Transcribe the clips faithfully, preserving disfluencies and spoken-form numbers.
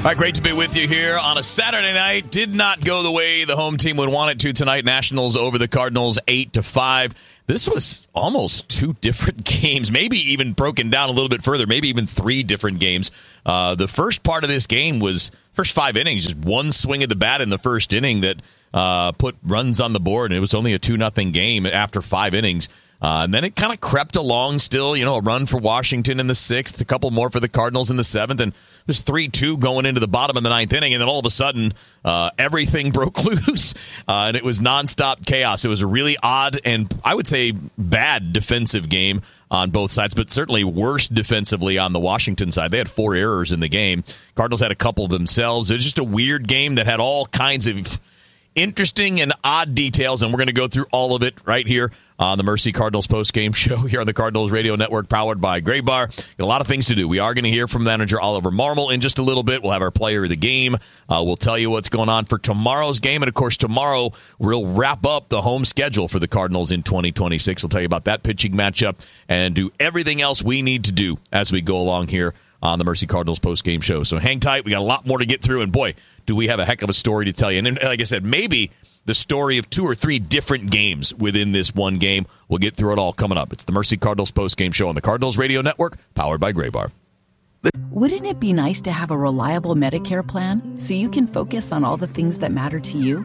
All right, great to be with you here on a Saturday night. Did not go the way the home team would want it to tonight. Nationals over the Cardinals, eight to five. This was almost two different games, maybe even broken down a little bit further, maybe even three different games. Uh, the first part of this game was first five innings, just one swing of the bat in the first inning that uh, put runs on the board, and it was only a two nothing game after five innings. Uh, and then it kind of crept along still, you know, a run for Washington in the sixth, a couple more for the Cardinals in the seventh, and it was three two going into the bottom of the ninth inning, and then all of a sudden, uh, everything broke loose, uh, and it was nonstop chaos. It was a really odd and, I would say, bad defensive game on both sides, but certainly worse defensively on the Washington side. They had four errors in the game. Cardinals had a couple themselves. It was just a weird game that had all kinds of interesting and odd details, and we're going to go through all of it right here on the Mercy Cardinals post-game show here on the Cardinals Radio Network, powered by Graybar. Got a lot of things to do. We are going to hear from manager Oliver Marmol in just a little bit. We'll have our player of the game. Uh, we'll tell you what's going on for tomorrow's game, and of course, tomorrow we'll wrap up the home schedule for the Cardinals in twenty twenty-six. We'll tell you about that pitching matchup and do everything else we need to do as we go along here on the Mercy Cardinals post-game show. So hang tight. We got a lot more to get through, and boy, do we have a heck of a story to tell you. And like I said, maybe the story of two or three different games within this one game. We'll get through it all coming up. It's the Mercy Cardinals post-game show on the Cardinals Radio Network, powered by Graybar. Wouldn't it be nice to have a reliable Medicare plan so you can focus on all the things that matter to you?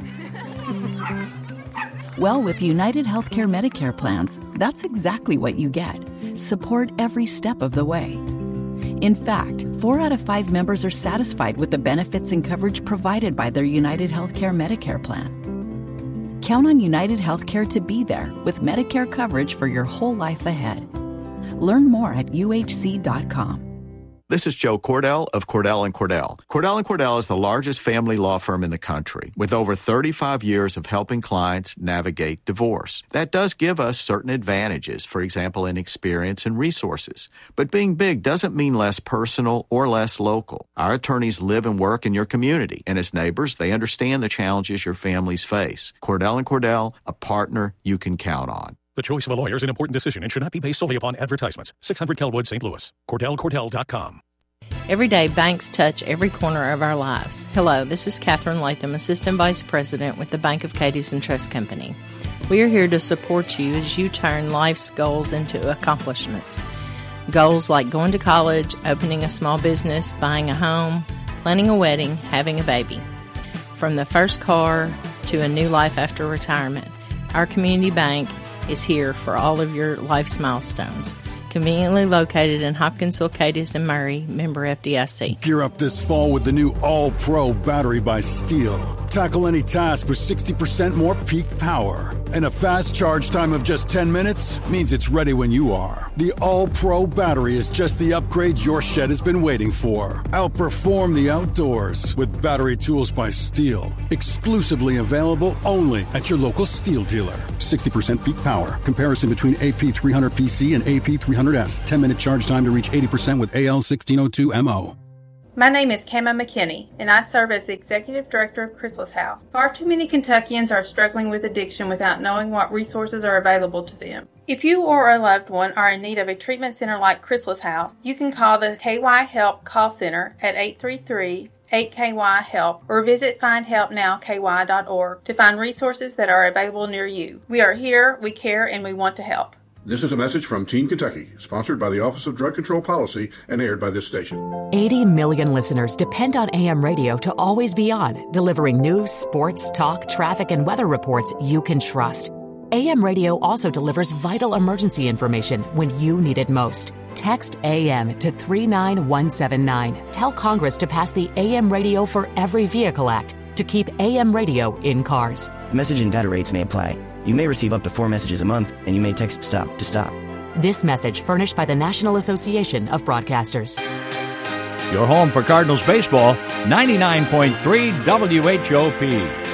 Well, with United Healthcare Medicare plans, that's exactly what you get. Support every step of the way. In fact, four out of five members are satisfied with the benefits and coverage provided by their United Healthcare Medicare plan. Count on United Healthcare to be there with Medicare coverage for your whole life ahead. Learn more at U H C dot com. This is Joe Cordell of Cordell and Cordell. Cordell and Cordell is the largest family law firm in the country with over thirty-five years of helping clients navigate divorce. That does give us certain advantages, for example, in experience and resources. But being big doesn't mean less personal or less local. Our attorneys live and work in your community, and as neighbors, they understand the challenges your families face. Cordell and Cordell, a partner you can count on. The choice of a lawyer is an important decision and should not be based solely upon advertisements. six hundred Kelwood, Saint Louis. Cordell Cordell dot com. Every day, banks touch every corner of our lives. Hello, this is Catherine Latham, Assistant Vice President with the Bank of Cadiz and Trust Company. We are here to support you as you turn life's goals into accomplishments. Goals like going to college, opening a small business, buying a home, planning a wedding, having a baby. From the first car to a new life after retirement, our community bank is here for all of your life's milestones. Conveniently located in Hopkinsville, Cadiz, and Murray, member F D I C. Gear up this fall with the new All-Pro battery by Steel. Tackle any task with sixty percent more peak power. And a fast charge time of just ten minutes means it's ready when you are. The All-Pro battery is just the upgrade your shed has been waiting for. Outperform the outdoors with battery tools by Steel. Exclusively available only at your local Steel dealer. sixty percent peak power. Comparison between A P three hundred P C and A P three hundred S. ten minute charge time to reach eighty percent with A L sixteen oh two M O. My name is Kama McKinney, and I serve as the Executive Director of Chrysalis House. Far too many Kentuckians are struggling with addiction without knowing what resources are available to them. If you or a loved one are in need of a treatment center like Chrysalis House, you can call the K Y Help call center at eight three three, eight K Y HELP or visit find help now K Y dot org to find resources that are available near you. We are here, we care, and we want to help. This is a message from Teen Kentucky, sponsored by the Office of Drug Control Policy and aired by this station. eighty million listeners depend on A M radio to always be on, delivering news, sports, talk, traffic, and weather reports you can trust. A M radio also delivers vital emergency information when you need it most. Text A M to three nine one seven nine. Tell Congress to pass the A M Radio for Every Vehicle Act to keep A M radio in cars. Message and data rates may apply. You may receive up to four messages a month, and you may text STOP to stop. This message furnished by the National Association of Broadcasters. Your home for Cardinals baseball, ninety-nine point three W H O P.